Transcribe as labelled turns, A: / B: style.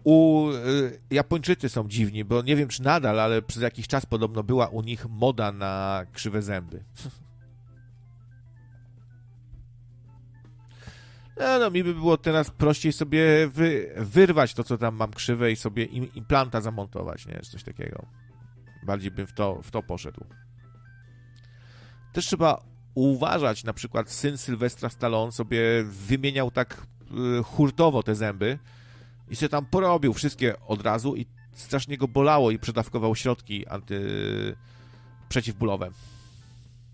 A: Japończycy są dziwni, bo nie wiem czy nadal, ale przez jakiś czas podobno była u nich moda na krzywe zęby. No, mi by było teraz prościej sobie wyrwać to, co tam mam krzywe i sobie implanta zamontować, nie? Coś takiego. Bardziej bym w to poszedł. Też trzeba uważać, na przykład syn Sylwestra Stallone sobie wymieniał tak hurtowo te zęby i sobie tam porobił wszystkie od razu i strasznie go bolało i przedawkował środki przeciwbólowe.